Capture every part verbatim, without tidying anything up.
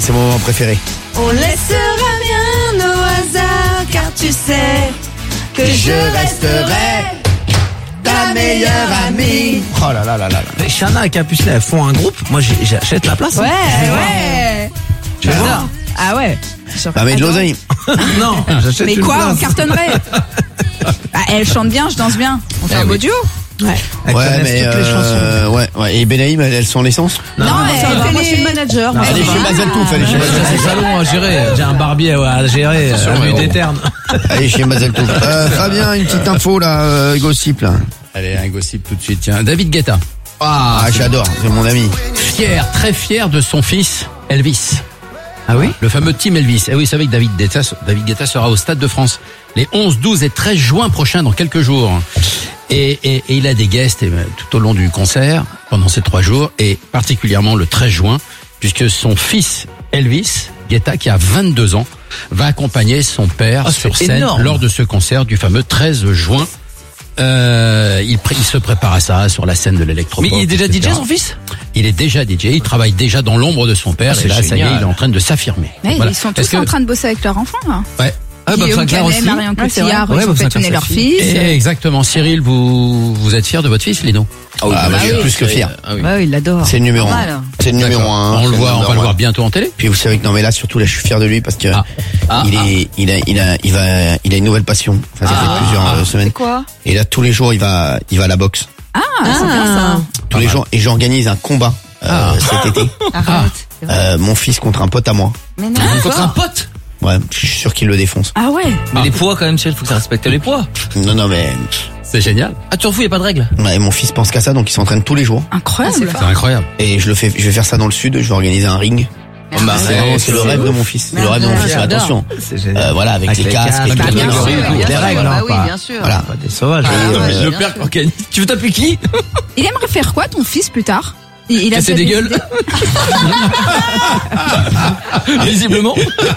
c'est mon moment préféré. On laissera rien au hasard, car tu sais que je resterai ta meilleure amie. Oh là là là là. Mais Chana et Capucine, elles font un groupe. Moi, j'ai- j'achète la place. Ouais, hein. ouais. Je vais voir. Ah ouais. Bah, mais de l'oseille. Non, j'achète Mais une quoi, on place. cartonnerait. Ah, elle chante bien, je danse bien. On fait Eh un beau oui. duo. Ouais. Elles Ouais, connaissent mais toutes les chansons. euh, ouais, ouais. Et Benaïm, elles, elles sont l'essence. Non, elle ça va, fait moi les- je suis le manager. Non, Elle est ça chez va. Mazeltouf, elle est chez J'ai Mazeltouf. un salon à gérer. J'ai un barbier ouais, à gérer. Attention, Un mais but oh. éterne. Elle est chez Mazeltouf. Euh, Fabien, une petite info là, euh, gossip là. Allez, un gossip tout de suite. Tiens, David Guetta. Ah, j'adore, c'est mon ami. Fier, très fier de son fils Elvis. Ah oui? Le fameux Team Elvis. Et oui, vous savez que David Guetta, David Guetta sera au Stade de France les onze, douze et treize juin prochains, dans quelques jours. Et, et, et il a des guests euh, tout au long du concert, pendant ces trois jours, et particulièrement le treize juin, puisque son fils Elvis Guetta, qui a vingt-deux ans, va accompagner son père Ah, sur c'est scène énorme. lors de ce concert du fameux treize juin. Euh, il, pr- il se prépare à ça sur la scène de l'électropop. Mais il est déjà et D J, cetera. son fils? Il est déjà D J, il travaille déjà dans l'ombre de son père, Ah, et c'est là, ça y est, génial. il est en train de s'affirmer. Ouais, Voilà. Ils sont Est-ce tous que- en train de bosser avec leur enfant. Là. Ouais. Ah, Bob Guillaume Sinclair Canet, aussi. Marion Ouais, c'est vrai. Cotillard, Ouais, ils ont Bob fait Sinclair, tourner leur sa fils. Et exactement. Cyril, vous, vous êtes fier de votre fils, Lino? Ah, bah, je suis plus que fier. Ah oui. Bah oui, il l'adore. C'est le numéro Pas mal. un. C'est le numéro D'accord. un. On c'est le voit, on numéro va le un. voir bientôt en télé. Puis vous savez que non mais là surtout là je suis fier de lui parce que Ah. Ah, il est il a il a il va il a une nouvelle passion. Enfin, ça Ah. fait plusieurs euh, semaines. C'est quoi? Et là tous les jours il va il va à la boxe. Ah, c'est bien ça. Tous les jours et j'organise un combat euh, Ah. cet été. Arrête. C'est vrai. Euh, mon fils contre un pote à moi. Mais non. Contre un pote? Ouais, je suis sûr qu'il le défonce. Ah ouais. Mais les poids, quand même, Cyril, faut que ça respecte les poids. Non non mais C'est génial. Ah, tu t'en fous, y a pas de règle? ouais, mon fils pense qu'à ça donc il s'entraîne tous les jours. Incroyable. C'est incroyable. Et je le fais je vais faire ça dans le sud. Je vais organiser un ring. Oh, bah, C'est vraiment- c'est le c'est rêve de ouf. mon fils. C'est le rêve de mon fils. Mais j'adore. attention. C'est génial. Euh, voilà avec, Avec les les casques. casques, et bah, tout. bien sûr, Ouais, bien ouais. Les sûr. règles, Bah non, oui, pas. bien sûr. Voilà. Pas des sauvages. Ah, ouais, Euh, bien le sûr. père qui organise. Tu veux taper qui? Il aimerait faire quoi, ton fils, plus tard? Il, il a Casser déjà des des gueules. idées Visiblement.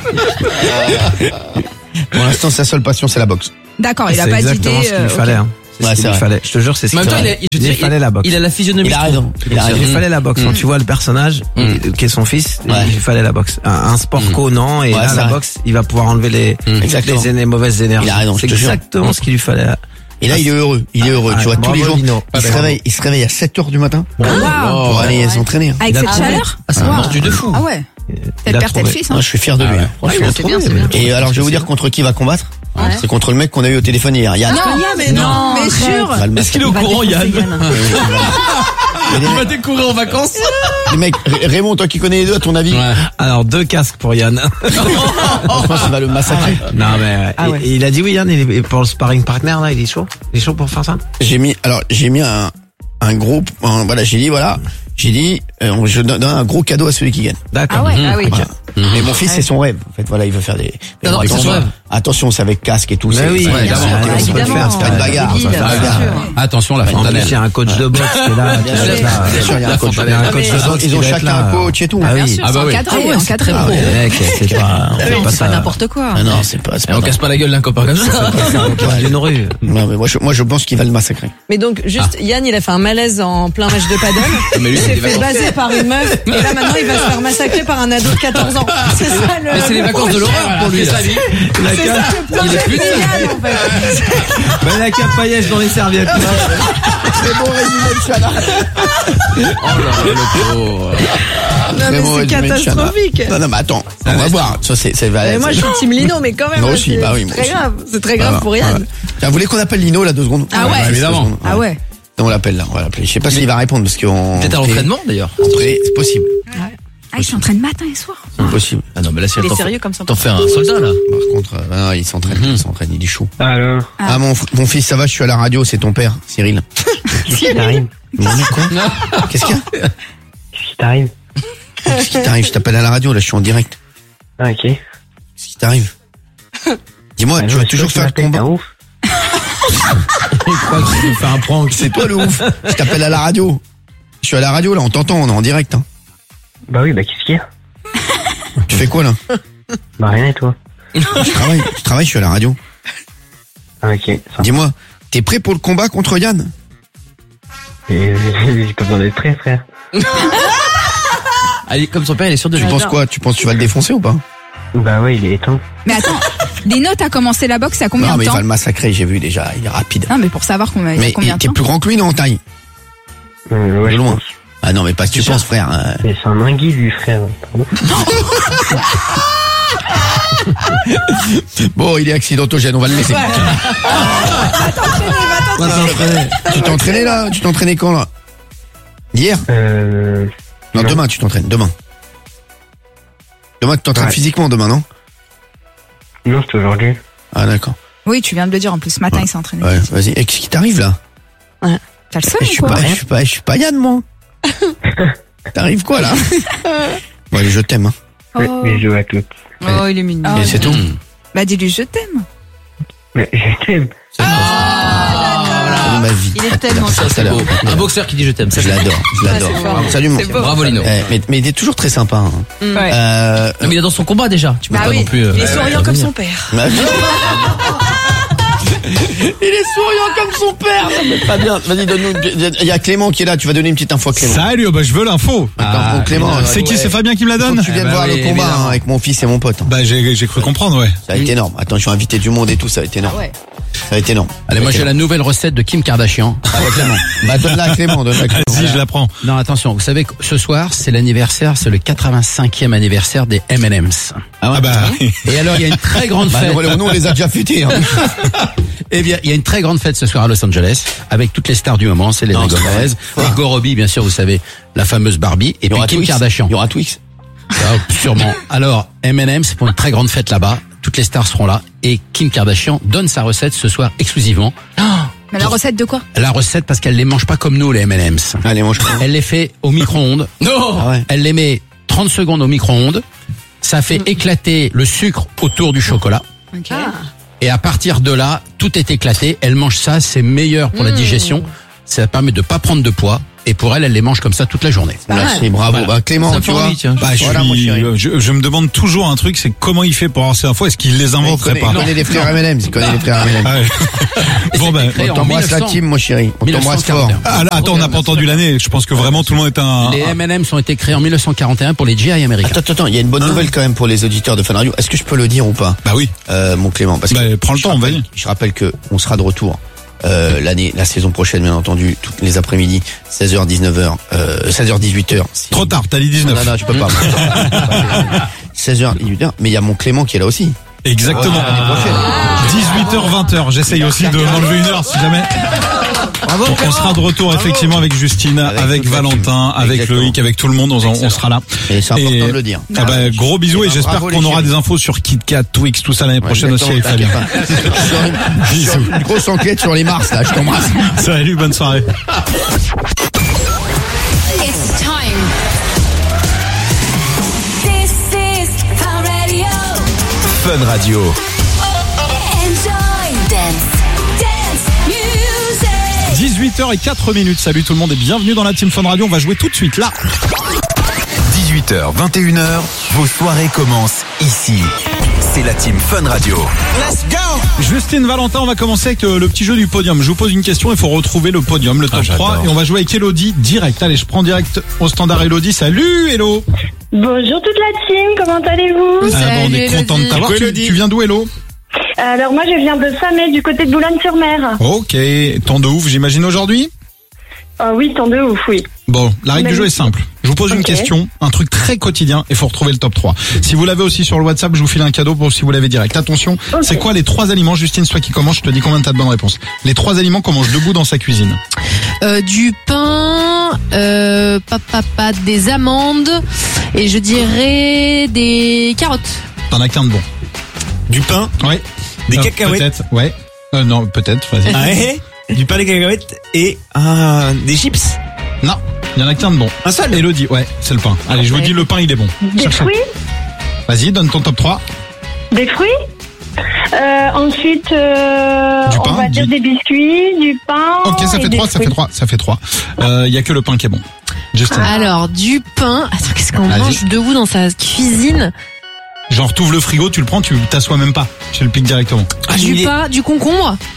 Pour l'instant sa seule passion c'est la boxe. D'accord, il a C'est pas exactement d'idée. ce qu'il lui euh, fallait. ok. hein. C'est Ouais, ce qu'il c'est lui vrai. fallait. Je te jure, c'est ce En qu'il même temps, il, fallait. a- je veux Il lui dire, fallait la boxe. il a la physionomie. Il a raison. Il a Il lui raison. fallait la boxe. Quand tu vois le personnage, Mm. qui est son fils, Ouais. il lui fallait la boxe. Un, un sport co, non, et Ouais, là, c'est la vrai. boxe, il va pouvoir enlever les, Exactement. les, les mauvaises énergies. Il a raison, C'est je te jure. exactement ce qu'il lui fallait. Et là, il est heureux. Il est heureux. Ah, tu vois, tous bravo, les jours, Lino. il se Bravo. réveille, il se réveille à sept heures du matin Waouh. pour aller s'entraîner. Avec Il a cette trouvé. chaleur? Ah, c'est un Waouh. mordu de fou. Ah ouais. Il Tel a père, tel trouvé. fils. Moi, Hein. je suis fier de lui. hein. Ouais, c'est bien, c'est bien. Et alors, je vais vous dire contre qui il va combattre. Ouais. C'est contre le mec qu'on a eu au téléphone hier. Yann. Non, mais non, mais sûr. Il va le Est-ce qu'il est au Il va courant, défoncer Yann? Yann. Mais les Il va mecs- découvrir en vacances. les mecs, Ré- Raymond, toi qui connais les deux, à ton avis, Ouais. Alors, deux casques pour Yann. je pense qu'il va le massacrer. Non, mais, Ah et- ouais. et il a dit oui, Yann, il est, pour le sparring partner, là, il est chaud. Il est chaud pour faire ça? J'ai mis, alors, j'ai mis un, un gros, un- voilà, j'ai dit, voilà, j'ai dit, euh, je donne un gros cadeau à celui qui gagne. D'accord. Ah ouais, ah oui. Voilà. Mais mon fils, c'est son rêve. En fait, voilà, il veut faire des. Non, non, des c'est son combats. rêve. Attention, c'est avec casque et tout. Mais c'est- oui, c'est- ouais, c'est- évidemment, c'est- ça va le faire, c'est pas une bagarre. Guide, ça va faire bien une bagarre. sûr. Attention, la En plus, fontanelle. il y a un coach de boxe qui est là. Bien sûr, qui va être là. bien sûr, il y a un coach. Il y a un coach de boxe Ils qui ont va être chacun là. un coach et tout. Ah Bien oui. sûr, Ah bah c'est oui. encadré, Ah ouais, c'est encadré. très Ah, pro. les mecs, c'est pas, on fait pas C'est pas ça. n'importe quoi. Ah non, c'est pas, c'est Et on pas. casse pas la gueule d'un copain comme ça. Dans une rue. Non, mais moi, je, moi, je pense qu'il va le massacrer. Mais donc, juste, Yann, il a fait un malaise en plein match de paddle. Mais lui, Il c'est s'est des fait vacances. baser par une meuf. Et là, maintenant, il va se faire massacrer par un ado de quatorze ans. C'est ça le. Mais c'est les vacances de l'horreur pour lui. La C'est ça cape, le projet il est plus de Yann, en fait. bah, la cape paillette dans les serviettes. Très bon résumé de Chana. Oh là là, le pauvre. Non, Très mais bon c'est résumé de Chana. catastrophique. Non, non, mais attends, on va voir. Ça, c'est, c'est Mais moi, je suis team Lino, mais quand même. Moi là, aussi, c'est bah oui, moi très aussi. grave. C'est très grave Voilà, pour Yann. voilà. Tiens, vous voulez qu'on appelle Lino, là, deux secondes? Ah ouais. Deux Évidemment. secondes, Ah ouais. On l'appelle, là, on va l'appeler. Je sais pas s'il va répondre, parce qu'on. Peut-être à l'entraînement, d'ailleurs. Après, c'est possible. Ah, il s'entraîne matin et soir. C'est possible. Ah non, mais là, c'est Il est sérieux comme ça. T'en fais un soldat, là. Par contre, euh, ah non, il s'entraîne, il s'entraîne, il est chaud. Alors, Ah. Ah, mon, f- mon fils, ça va, je suis à la radio, c'est ton père, Cyril. qu'est-ce qui t'arrive? Mon mec, quoi? Qu'est-ce qu'il y a? Qu'est-ce qui t'arrive? Qu'est-ce qui t'arrive? Je t'appelle à la radio, là, je suis en direct. Ah, ok. Qu'est-ce qui t'arrive? Dis-moi, Ah, tu non, vas c'est toujours toi faire qui le m'appelles, combat? t'es un ouf. Il croit qu'il nous fait un prank. C'est toi le ouf. Je t'appelle à la radio. Je suis à la radio, là, on t'entend, on est en direct, hein. Bah oui, bah qu'est-ce qu'il y a? Tu fais quoi, là? Bah rien et toi? Je travaille, je travaille, je suis à la radio. Ah, ok. Ça. Dis-moi, t'es prêt pour le combat contre Yann? Et, j'ai pas besoin d'être prêt, frère. Elle est comme son père, elle est sûre de Tu lui. penses quoi? Tu penses que tu vas le défoncer ou pas? Bah ouais, il est éteint. Mais attends, Dino, t'as commencé la boxe à combien Non, mais de il temps? va le massacrer, j'ai vu déjà, il est rapide. Non, mais pour savoir combien, il y a Mais combien de t'es temps. plus grand que lui, non, en taille? Euh, ouais, De je loin. pense. Ah non, mais pas que tu C'est penses, ça. frère. hein. Mais c'est un dingue, lui, frère. Pardon. Bon, il est accidentogène, on va le laisser. Tu t'es entraîné là? Tu t'es entraîné quand là? Hier? Euh... Non, Non. demain tu t'entraînes, demain. Demain tu t'entraînes Ouais. physiquement demain, non? Non, c'est aujourd'hui. Ah d'accord. Oui, tu viens de le dire en plus. Ce matin, il s'est entraîné. Ouais, vas-y. Et qu'est-ce qui t'arrive là? T'as le seum Eh, Je suis ou quoi? pas, je suis pas, je suis pas Yann moi. T'arrives quoi là? Bon allez, je t'aime. Hein. Ouais, Oh. bisous à toutes. Oh, il est mignon. Ah, Et c'est tout. Mmh. Bah, dis-lui, je t'aime. Mais je t'aime. C'est de ma vie. Il est tellement Ça, c'est beau. Un boxeur qui dit je t'aime. Ça, Je c'est- l'adore, je l'adore. c'est fort. Salut mon. C'est beau. Bravo Lino. Eh, mais, mais il est toujours très sympa. Hein. Ouais. Euh, Non, mais il est dans son combat déjà. Tu peux Bah pas oui, non plus. euh, Il est souriant euh, comme venir. son père. ma vie. Il est souriant comme son père. Ça me fait pas bien. Vas-y, donne-nous. Il y a Clément qui est là. Tu vas donner une petite info à Clément. Salut, bah je veux l'info. Attends, bon, Clément. C'est qui, ouais. c'est Fabien qui me la Faut donne? que tu viennes Eh bah voir oui, le combat évidemment. hein, avec mon fils et mon pote. Bah j'ai j'ai cru comprendre, ouais. Ça va être énorme. Attends, je suis invité du monde et tout, ça va être énorme. Ah ouais. Ça va être énorme. Allez, moi j'ai la nouvelle recette de Kim Kardashian. Ah ouais, Clément. Bah donne-la à Clément, donne-la à Clément. Vas-y, je la prends. Non, attention, vous savez que ce soir, c'est l'anniversaire, c'est le quatre-vingt-cinquième anniversaire des M and M's. Ah bah. Et alors, il y a une très grande Bah, fête. nous, nous, on les a déjà fêtés. Hein. Eh bien, il y a une très grande fête ce soir à Los Angeles, avec toutes les stars du moment, c'est les Non, Gomez, c'est vrai. Margot Robbie, bien sûr, vous savez, la fameuse Barbie, et Il y puis aura Kim Twix. Kardashian. Il y aura Twix. Ah, sûrement. Alors, M and M's pour une très grande fête là-bas, toutes les stars seront là, et Kim Kardashian donne sa recette ce soir exclusivement. Mais la recette de quoi? La recette parce qu'elle les mange pas comme nous, les M and M's. Allez, mange. Elle les fait au micro-ondes. Non. Ah ouais. Elle les met trente secondes au micro-ondes. Ça fait éclater le sucre autour du chocolat. Ok. Et à partir de là, tout est éclaté. Elle mange ça, c'est meilleur pour la digestion. Ça permet de pas prendre de poids. Et pour elle, elle les mange comme ça toute la journée. Merci, bravo. Voilà. Bah, Clément, Ça me tu fait vois. envie, tiens. Bah je Voilà, mon suis, chéri. je, je me demande toujours un truc, c'est comment il fait pour avoir ces infos. Est-ce qu'il les Il inventerait connaît, pas? il connaît les frères M and M's. Il connaît les frères M and M's. Ah ouais. Bon ben. créé On en t'embrasse la mille neuf cents. team, mon chéri. On t'embrasse fort. mille neuf cent quarante et un. Ah, là, attends, on n'a pas entendu l'année. Je pense que vraiment tout le monde est un. Les M and M's ont été créés en mille neuf cent quarante et un pour les G I américains. Attends, attends, attends, il y a une bonne nouvelle quand même pour les auditeurs de Fun Radio. Est-ce que je peux le dire ou pas, Bah oui. euh, mon Clément? Parce que Bah, prends le je temps, rappelle- vas-y. Je rappelle que on sera de retour euh, l'année, la saison prochaine, bien entendu, toutes les après-midi, seize heures, dix-neuf heures, euh, seize heures, dix-huit heures. Si- Trop tard, t'as dit Non, dix-neuf. non, je peux pas. seize heures, dix-huit heures. Mais il y a mon Clément qui est là aussi. Exactement. L'année prochaine. dix-huit heures, vingt heures. J'essaye aussi de m'enlever une heure si jamais. Donc on sera de retour effectivement avec Justine, Avec avec, toute la Valentin, team. avec Exactement. Loïc, avec tout le monde. On, on sera là. Et c'est important de le dire. Ah bah, gros bisous Eh et ben, j'espère bravo, qu'on les aura chéris. des infos sur KitKat, Twix, tout ça l'année prochaine aussi avec Fabien. Sur une, sur une grosse enquête sur les Mars, là, je t'embrasse. Salut, bonne soirée. It's time. This is Fun Radio. Fun Radio. Enjoy dance, dance music. dix-huit heures zéro quatre minutes. Salut tout le monde et bienvenue dans la Team Fun Radio. On va jouer tout de suite là. dix-huit heures, vingt et une heures, vos soirées commencent ici. C'est la Team Fun Radio. Justine, Valentin, on va commencer avec euh, le petit jeu du podium. Je vous pose une question, il faut retrouver le podium, le top Ah, trois. j'adore. Et on va jouer avec Elodie direct. Allez, je prends direct au standard Elodie. Salut Hello. Bonjour toute la team, comment allez-vous? Ah, bon, on est Elodie. content de t'avoir. Coucou, Tu, Elodie. tu viens d'où Hello? Alors moi je viens de Famay du côté de Boulogne-sur-Mer. Ok, temps de ouf j'imagine aujourd'hui. Ah oui, tant de ouf, oui. Bon, la règle du jeu est simple. Je vous pose une Ok. question, un truc très quotidien, et il faut retrouver le top trois. Si vous l'avez aussi sur le WhatsApp, je vous file un cadeau pour si vous l'avez direct. Attention, Ok. c'est quoi les trois aliments, Justine, soit qui commence, je te dis combien t'as de bonnes réponses. Les trois aliments qu'on mange debout dans sa cuisine. Euh, du pain, euh, pa, pa, pa, des amandes et je dirais des carottes. T'en as qu'un de bon. Du pain, Ouais. Des Euh, cacahuètes. Peut-être, ouais. Euh, non, peut-être, vas-y. Ah, ouais, du pain, des cacahuètes et ah, des chips. Non, il y en a qu'un de bon. Un seul. Elodie, ouais, c'est le pain. Allez, je vous dis, le pain, il est bon. Des Cherchez. fruits, Vas-y, donne ton top trois. des fruits. Euh, ensuite, euh, Du on pain, va dire du- des biscuits, du pain. Ok, ça et fait des trois, ça fruits. fait trois, ça fait trois. Euh, il y a que le pain qui est bon. Justine. Alors, du pain. Attends, qu'est-ce qu'on Vas-y. mange debout dans sa cuisine? Genre, t'ouvres le frigo, tu le prends, tu t'assois même pas. Tu le piques directement. Ah, j'ai Du une idée. pain, du concombre?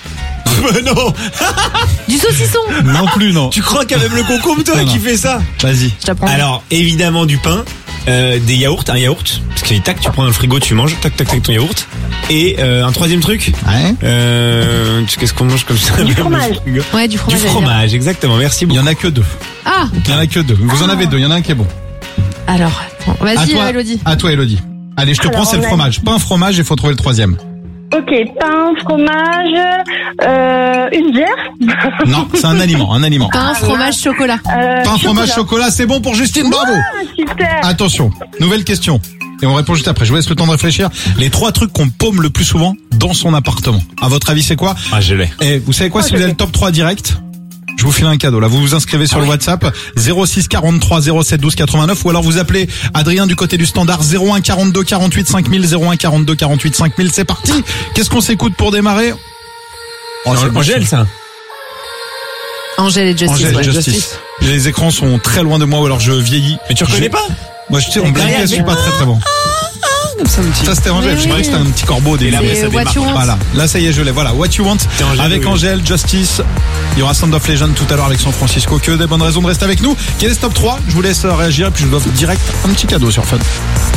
Bah non. Du saucisson. Non plus, non. Tu crois quand même le concombre, toi, Non, non. qui fait ça? Vas-y. Je t'apprends. Alors, évidemment, du pain, euh, des yaourts, un yaourt. Parce que tac, tu prends dans le frigo, tu manges, tac, tac, tac, ton yaourt. Et euh, un troisième truc. Ouais. Euh, qu'est-ce qu'on mange comme ça? Du fromage. Ouais, du Du fromage. j'allais dire. fromage, exactement. Merci Il y beaucoup. en a que deux. Ah, Il y en a que deux. Vous en avez deux. Il y en a un qui est bon. alors, attends. À Vas-y, toi, euh, Elodie. à toi, Elodie. Allez, je te Alors, prends, c'est on le a- fromage. Pain, fromage, il faut trouver le troisième. Ok, pain, fromage, euh, une bière. Non, c'est un aliment, un aliment. Pain, fromage, chocolat. Euh, Pain, fromage, chocolat, c'est bon pour Justine, bravo. Ah, super. Attention, nouvelle question. Et on répond juste après. Je vous laisse le temps de réfléchir. Les trois trucs qu'on paume le plus souvent dans son appartement. À votre avis, c'est quoi? Ah, je l'ai. Et vous savez quoi, si vous avez le top trois direct, je vous file un cadeau. Là, vous vous inscrivez sur le WhatsApp zéro six quarante-trois zéro sept douze quatre-vingt-neuf ou alors vous appelez Adrien du côté du standard zéro un quarante-deux quarante-huit cinq mille zéro un quarante-deux quarante-huit cinq mille. C'est parti. Qu'est-ce qu'on s'écoute pour démarrer? Oh, c'est bon, Angèle, ça. Angèle et Justice. Angèle, ouais. Justice. Les écrans sont très loin de moi ou alors je vieillis. Mais tu reconnais J'ai- pas? Moi, je sais, on blague, je suis pas très très bon. Comme ça, un petit. Ça, c'était Angèle. Oui, Je croyais oui. que c'était un petit corbeau des là, mais C'est ça What démarre. You Want. Voilà. Là, ça y est, je l'ai. Voilà. What You Want. C'était Angèle, Avec oui. Angèle, Justice. Il y aura Sound of Legend tout à l'heure avec San Francisco. Que des bonnes raisons de rester avec nous. Quel est ce top trois? Je vous laisse réagir et puis je vous offre direct un petit cadeau sur Fun.